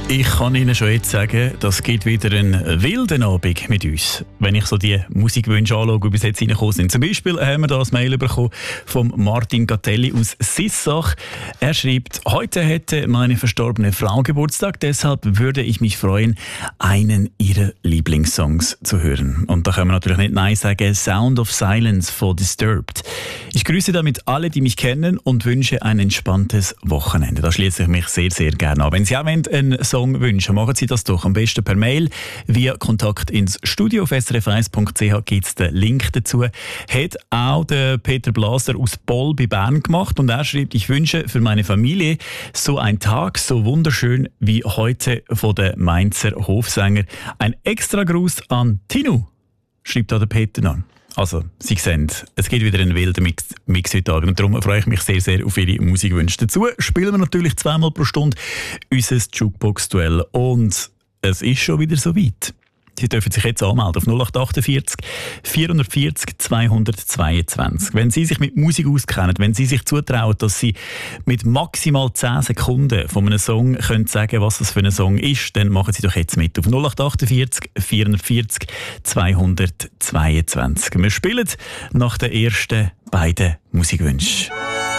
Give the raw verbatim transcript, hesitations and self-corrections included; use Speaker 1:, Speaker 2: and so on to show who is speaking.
Speaker 1: Ich kann Ihnen schon jetzt sagen, das gibt wieder einen wilden Abend mit uns. Wenn ich so die Musikwünsche anschaue, die bis jetzt reingekommen sind. Zum Beispiel haben wir da ein Mail bekommen von Martin Gattelli aus Sissach. Er schreibt, heute hätte meine verstorbene Frau Geburtstag, deshalb würde ich mich freuen, einen ihrer Lieblingssongs zu hören. Und da können wir natürlich nicht Nein sagen, Sound of Silence von Disturbed. Ich grüße damit alle, die mich kennen und wünsche ein entspanntes Wochenende. Da schließe ich mich sehr, sehr gerne an. Wenn Sie auch einen Song wünschen, machen Sie das doch am besten per Mail. Via Kontakt ins Studio auf s r f eins punkt c h gibt es den Link dazu. Hat auch der Peter Blaser aus Boll bei Bern gemacht und er schreibt, ich wünsche für meine Familie so ein Tag so wunderschön wie heute von der Mainzer Hofsänger. Ein extra Gruß an Tinu, schreibt da der Peter noch. Also, Sie sehen, es gibt wieder einen wilden Mix, Mix heute Abend und darum freue ich mich sehr, sehr auf Ihre Musikwünsche. Dazu spielen wir natürlich zweimal pro Stunde unser Jukebox-Duell und es ist schon wieder so weit. Sie dürfen sich jetzt anmelden auf null acht achtundvierzig vierhundertvierzig zweihundertzweiundzwanzig. Wenn Sie sich mit Musik auskennen, wenn Sie sich zutrauen, dass Sie mit maximal zehn Sekunden von einem Song können sagen, was das für ein Song ist, dann machen Sie doch jetzt mit auf null acht achtundvierzig vierhundertvierzig zweihundertzweiundzwanzig. Wir spielen nach den ersten beiden Musikwünschen.